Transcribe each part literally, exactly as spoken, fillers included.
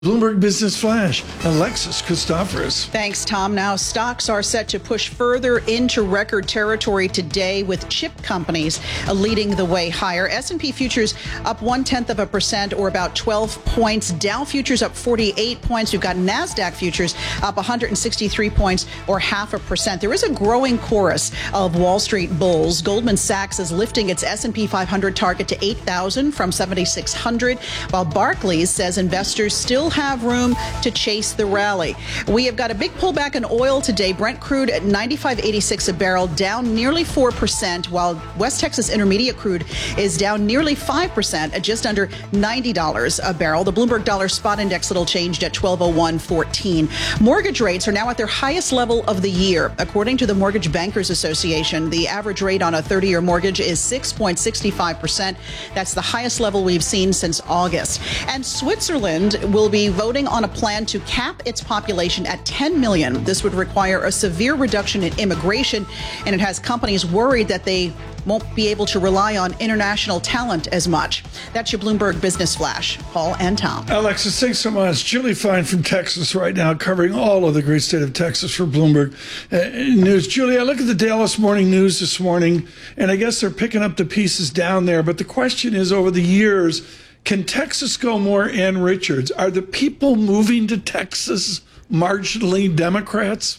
Bloomberg Business Flash, Alexis Christoforous. Thanks, Tom. Now, stocks are set to push further into record territory today with chip companies leading the way higher. S and P futures up one-tenth of a percent or about twelve points. Dow futures up forty-eight points. We've got NASDAQ futures up one hundred sixty-three points or half a percent. There is a growing chorus of Wall Street bulls. Goldman Sachs is lifting its S and P five hundred target to eight thousand from seventy-six hundred, while Barclays says investors still have room to chase the rally. We have got a big pullback in oil today. Brent crude at ninety-five eighty-six a barrel, down nearly four percent, while West Texas Intermediate crude is down nearly five percent at just under ninety dollars a barrel. The Bloomberg Dollar Spot Index little changed at twelve oh one fourteen. Mortgage rates are now at their highest level of the year. According to the Mortgage Bankers Association, the average rate on a thirty-year mortgage is six point six five percent. That's the highest level we've seen since August. And Switzerland will be voting on a plan to cap its population at ten million. This would require a severe reduction in immigration, and it has companies worried that they won't be able to rely on international talent as much. That's your Bloomberg Business Flash. Paul and Tom. Alexis, thanks so much. Julie Fine from Texas right now, covering all of the great state of Texas for Bloomberg uh, News. Julie, I look at the Dallas Morning News this morning, and I guess they're picking up the pieces down there. But the question is, over the years, can Texas go more Ann Richards? Are the people moving to Texas marginally Democrats?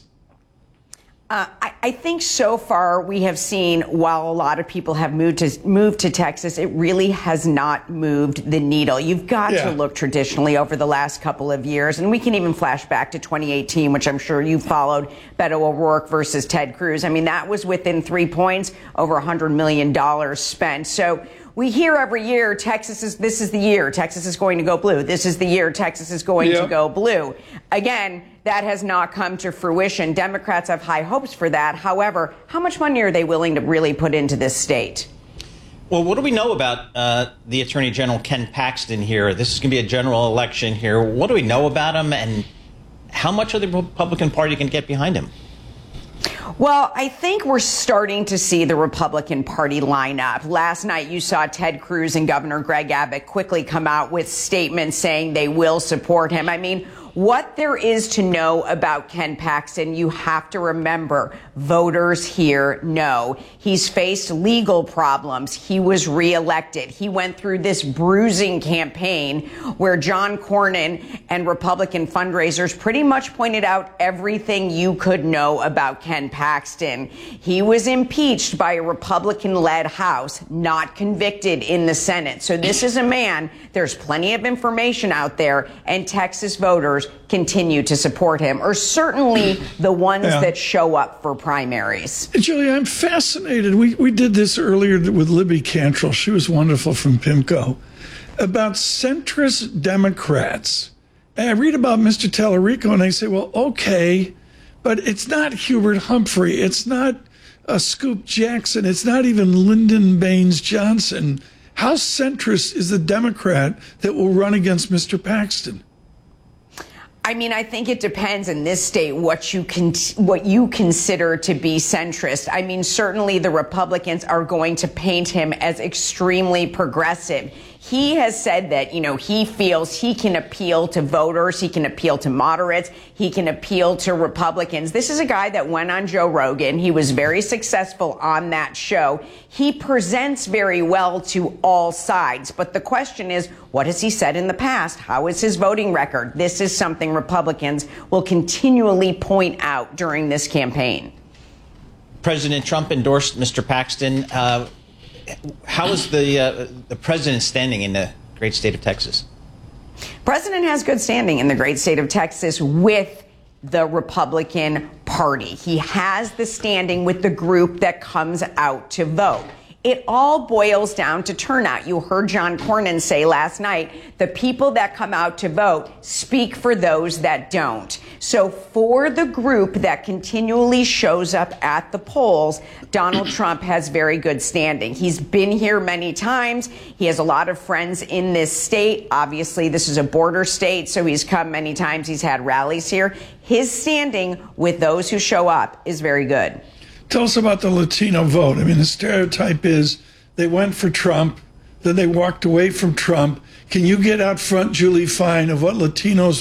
Uh, I, I think so far we have seen, while a lot of people have moved to moved to Texas, it really has not moved the needle. You've got yeah. to look traditionally over the last couple of years, and we can even flash back to twenty eighteen, which I'm sure you followed, Beto O'Rourke versus Ted Cruz. I mean, that was within three points, over one hundred million dollars spent. So we hear every year, Texas is, this is the year, Texas is going to go blue. This is the year, Texas is going yep. to go blue. Again, that has not come to fruition. Democrats have high hopes for that. However, how much money are they willing to really put into this state? Well, what do we know about uh, the Attorney General Ken Paxton here? This is going to be a general election here. What do we know about him, and how much of the Republican Party can get behind him? Well, I think we're starting to see the Republican Party line up. Last night, you saw Ted Cruz and Governor Greg Abbott quickly come out with statements saying they will support him. I mean, what there is to know about Ken Paxton, you have to remember, voters here know. He's faced legal problems. He was reelected. He went through this bruising campaign where John Cornyn and Republican fundraisers pretty much pointed out everything you could know about Ken Paxton. He was impeached by a Republican-led House, not convicted in the Senate. So this is a man, there's plenty of information out there, and Texas voters continue to support him, or certainly the ones yeah. that show up for primaries. Julie, I'm fascinated. We we did this earlier with Libby Cantrell. She was wonderful from PIMCO. About centrist Democrats. And I read about Mister Tallarico, and I say, well, okay, but it's not Hubert Humphrey. It's not uh, Scoop Jackson. It's not even Lyndon Baines Johnson. How centrist is the Democrat that will run against Mister Paxton? I mean, I think it depends in this state what you can, what you consider to be centrist. I mean, certainly the Republicans are going to paint him as extremely progressive. He has said that, you know, he feels he can appeal to voters. He can appeal to moderates. He can appeal to Republicans. This is a guy that went on Joe Rogan. He was very successful on that show. He presents very well to all sides. But the question is, what has he said in the past? How is his voting record? This is something Republicans will continually point out during this campaign. President Trump endorsed Mister Paxton. Uh, How is the uh, the president standing in the great state of Texas? President has good standing in the great state of Texas with the Republican Party. He has the standing with the group that comes out to vote. It all boils down to turnout. You heard John Cornyn say last night, the people that come out to vote speak for those that don't. So for the group that continually shows up at the polls, Donald Trump has very good standing. He's been here many times. He has a lot of friends in this state. Obviously, this is a border state, so he's come many times. He's had rallies here. His standing with those who show up is very good. Tell us about the Latino vote. I mean, the stereotype is they went for Trump. Then they walked away from Trump. Can you get out front, Julie Fine, of what Latinos